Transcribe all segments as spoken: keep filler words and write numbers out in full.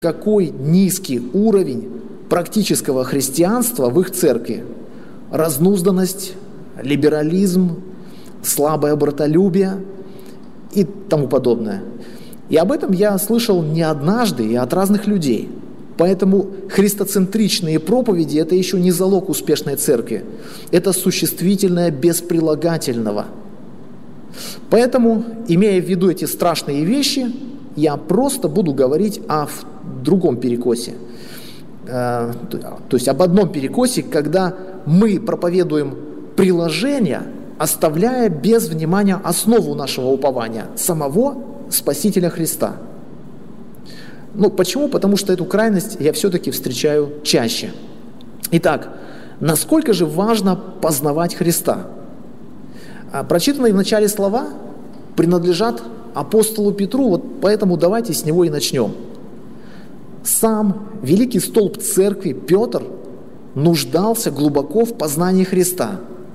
какой низкий уровень практического христианства в их церкви. Разнузданность, либерализм, слабое братолюбие и тому подобное. И об этом я слышал не однажды и от разных людей. Поэтому христоцентричные проповеди – это еще не залог успешной церкви. Это существительное без прилагательного. Поэтому, имея в виду эти страшные вещи, я просто буду говорить о другом перекосе. То есть об одном перекосе, когда мы проповедуем приложение, оставляя без внимания основу нашего упования – самого Спасителя Христа. Ну, почему? Потому что эту крайность я все-таки встречаю чаще. Итак, насколько же важно познавать Христа? Прочитанные в начале слова принадлежат апостолу Петру, вот поэтому давайте с него и начнем. Сам великий столб церкви Петр нуждался глубоко в познании Христа.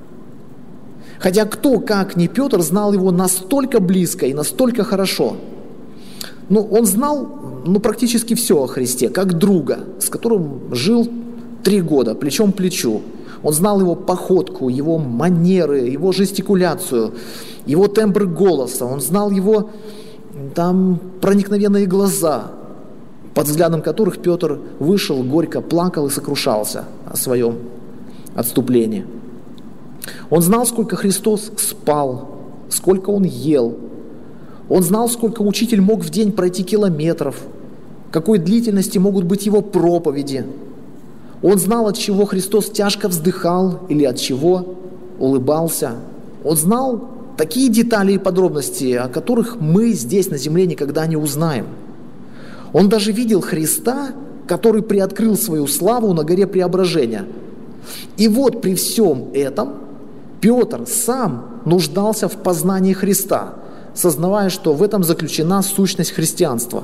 Хотя кто, как не Петр, знал его настолько близко и настолько хорошо. Ну, он знал ну, практически все о Христе, как друга, с которым жил три года, плечом к плечу. Он знал его походку, его манеры, его жестикуляцию, его тембр голоса. Он знал его там проникновенные глаза, под взглядом которых Петр вышел, горько плакал и сокрушался о своем отступлении. Он знал, сколько Христос спал, сколько Он ел. Он знал, сколько учитель мог в день пройти километров, какой длительности могут быть его проповеди. Он знал, от чего Христос тяжко вздыхал или от чего улыбался. Он знал такие детали и подробности, о которых мы здесь на земле никогда не узнаем. Он даже видел Христа, который приоткрыл свою славу на горе Преображения. И вот при всем этом Петр сам нуждался в познании Христа, сознавая, что в этом заключена сущность христианства.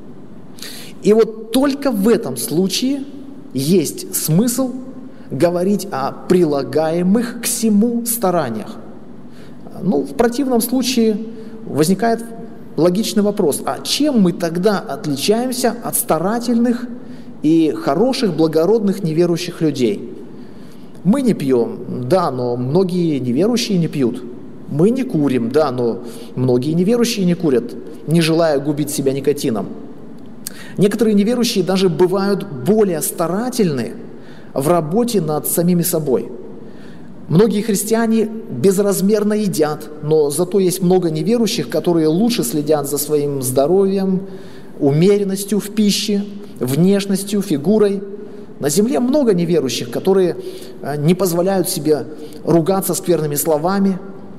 И вот только в этом случае есть смысл говорить о прилагаемых к сему стараниях. Ну, в противном случае возникает логичный вопрос, а чем мы тогда отличаемся от старательных и хороших, благородных неверующих людей? Мы не пьем, да, но многие неверующие не пьют. Мы не курим, да, но многие неверующие не курят, не желая губить себя никотином. Некоторые неверующие даже бывают более старательны в работе над самими собой. Многие христиане безразмерно едят, но зато есть много неверующих, которые лучше следят за своим здоровьем, умеренностью в пище, внешностью, фигурой. На земле много неверующих, которые не позволяют себе ругаться скверными словами.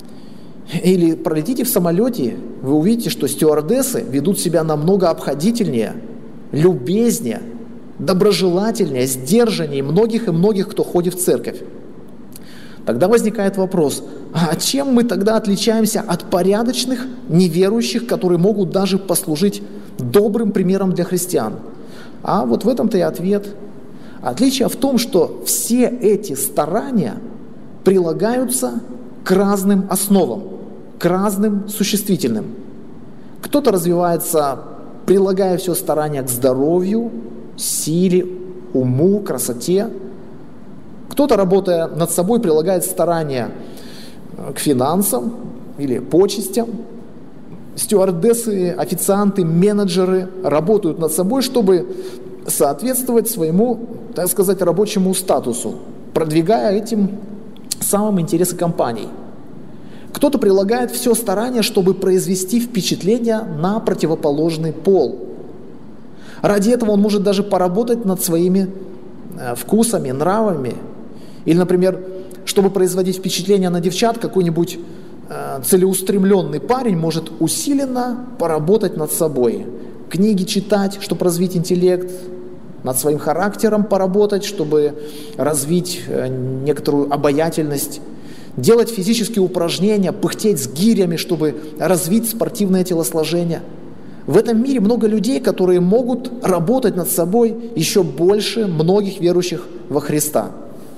Или пролетите в самолете, вы увидите, что стюардессы ведут себя намного обходительнее, любезнее, доброжелательнее, сдержаннее многих и многих, кто ходит в церковь. Тогда возникает вопрос, а чем мы тогда отличаемся от порядочных неверующих, которые могут даже послужить добрым примером для христиан? А вот в этом-то и ответ. Отличие в том, что все эти старания прилагаются к разным основам, к разным существительным. Кто-то развивается, прилагая все старания к здоровью, силе, уму, красоте. Кто-то, работая над собой, прилагает старания к финансам или почестям. Стюардессы, официанты, менеджеры работают над собой, чтобы соответствовать своему, так сказать, рабочему статусу, продвигая этим самым интересы компаний. Кто-то прилагает все старания, чтобы произвести впечатление на противоположный пол. Ради этого он может даже поработать над своими вкусами, нравами. Или, например, чтобы производить впечатление на девчат, какой-нибудь э, целеустремленный парень может усиленно поработать над собой. Книги читать, чтобы развить интеллект, над своим характером поработать, чтобы развить э, некоторую обаятельность, делать физические упражнения, пыхтеть с гирями, чтобы развить спортивное телосложение. В этом мире много людей, которые могут работать над собой еще больше многих верующих во Христа.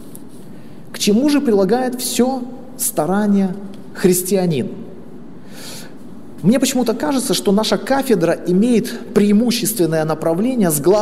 К чему же прилагает все старание христианин? Мне почему-то кажется, что наша кафедра имеет преимущественное направление с главным